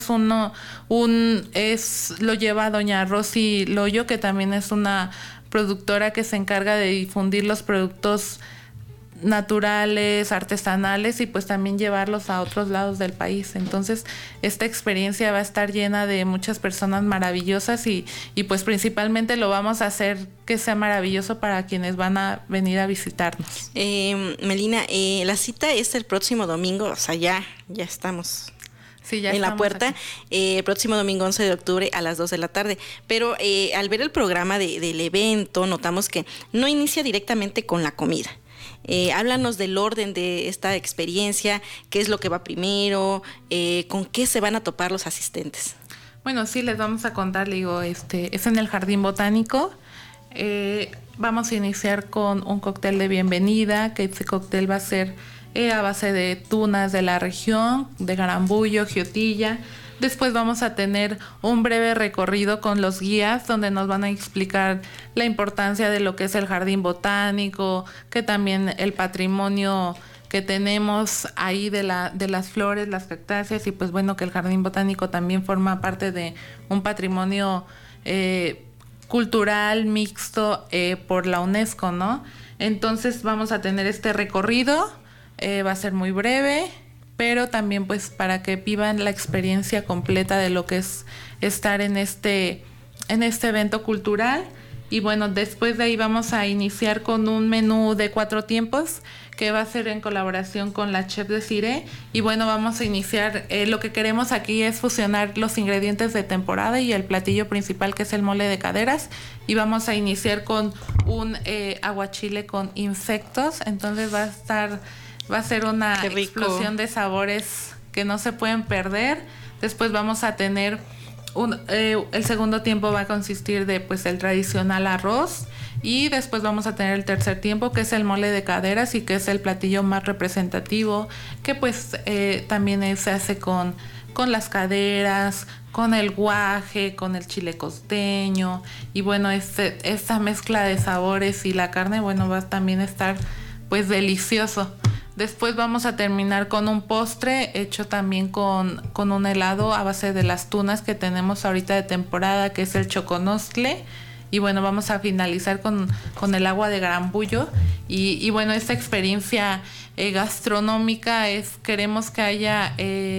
lo lleva doña Rosy Loyo, que también es una productora que se encarga de difundir los productos naturales, artesanales, y pues también llevarlos a otros lados del país. Entonces esta experiencia va a estar llena de muchas personas maravillosas y pues principalmente lo vamos a hacer que sea maravilloso para quienes van a venir a visitarnos. Melina, la cita es el próximo domingo, o sea, ya estamos... Sí, ya en la puerta, próximo domingo 11 de octubre a las 2 de la tarde. Pero al ver el programa del evento, notamos que no inicia directamente con la comida. Háblanos del orden de esta experiencia, qué es lo que va primero, con qué se van a topar los asistentes. Bueno, sí, les vamos a contar, es en el Jardín Botánico. Vamos a iniciar con un cóctel de bienvenida, que ese cóctel va a ser a base de tunas de la región, de garambullo, jiotilla. Después vamos a tener un breve recorrido con los guías donde nos van a explicar la importancia de lo que es el jardín botánico, que también el patrimonio que tenemos ahí de las flores, las cactáceas, y pues bueno, que el jardín botánico también forma parte de un patrimonio cultural mixto por la UNESCO, ¿no? Entonces vamos a tener este recorrido. Va a ser muy breve, pero también pues para que vivan la experiencia completa de lo que es estar en este evento cultural. Y bueno, después de ahí vamos a iniciar con un menú de 4 tiempos que va a ser en colaboración con la chef Desiree. Y bueno, vamos a iniciar, lo que queremos aquí es fusionar los ingredientes de temporada y el platillo principal, que es el mole de caderas, y vamos a iniciar con un aguachile con insectos. Entonces va a ser una explosión de sabores que no se pueden perder. Después vamos a tener el segundo tiempo, va a consistir de pues el tradicional arroz, y después vamos a tener el tercer tiempo, que es el mole de caderas, y que es el platillo más representativo, que pues también se hace con las caderas, con el guaje, con el chile costeño, y bueno, esta mezcla de sabores y la carne, bueno, va a también estar pues delicioso. Después vamos a terminar con un postre hecho también con un helado a base de las tunas que tenemos ahorita de temporada, que es el choconostle. Y bueno, vamos a finalizar con el agua de garambullo. Y bueno, esta experiencia gastronómica queremos que haya,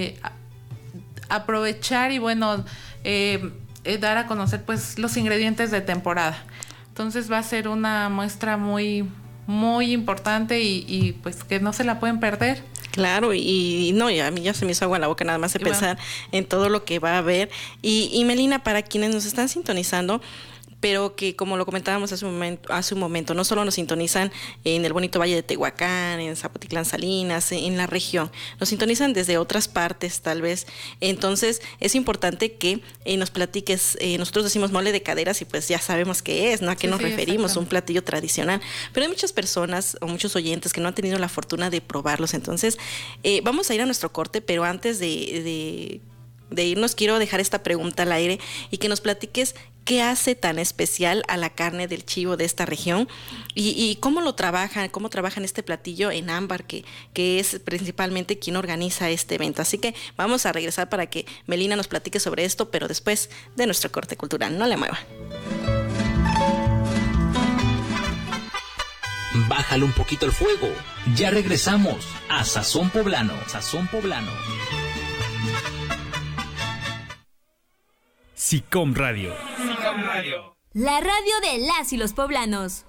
aprovechar y bueno, dar a conocer pues los ingredientes de temporada. Entonces va a ser una muestra muy importante y pues que no se la pueden perder. Claro, y a mí ya se me hizo agua en la boca nada más de pensar en todo lo que va a haber. Y Melina, para quienes nos están sintonizando, pero que como lo comentábamos hace un momento, no solo nos sintonizan en el bonito Valle de Tehuacán, en Zapotitlán Salinas, en la región, nos sintonizan desde otras partes tal vez. Entonces es importante que nos platiques. Nosotros decimos mole de caderas y pues ya sabemos qué es, ¿no? ¿A qué nos referimos? Un platillo tradicional, pero hay muchas personas o muchos oyentes que no han tenido la fortuna de probarlos. Entonces vamos a ir a nuestro corte, pero antes de irnos quiero dejar esta pregunta al aire y que nos platiques qué hace tan especial a la carne del chivo de esta región y cómo trabajan este platillo en Ámbar, que es principalmente quien organiza este evento. Así que vamos a regresar para que Melina nos platique sobre esto, pero después de nuestro corte cultural. No le mueva. Bájale un poquito el fuego. Ya regresamos a Sazón Poblano. Sazón Poblano. SICOM Radio. La radio de las y los poblanos.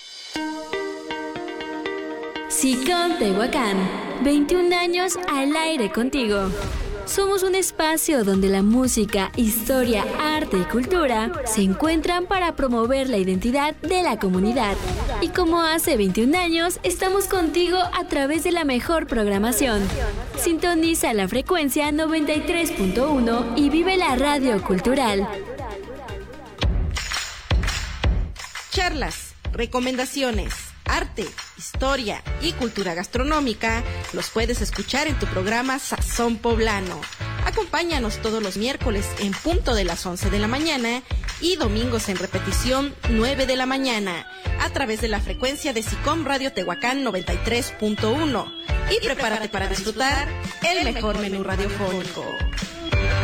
SICOM Tehuacán, 21 años al aire contigo. Somos un espacio donde la música, historia, arte y cultura se encuentran para promover la identidad de la comunidad. Y como hace 21 años, estamos contigo a través de la mejor programación. Sintoniza la frecuencia 93.1 y vive la radio cultural. Charlas, recomendaciones, arte, historia y cultura gastronómica los puedes escuchar en tu programa Sazón Poblano. Acompáñanos todos los miércoles en punto de las 11 de la mañana y domingos en repetición 9 de la mañana a través de la frecuencia de SICOM Radio Tehuacán 93.1. Y prepárate para disfrutar el mejor menú radiofónico.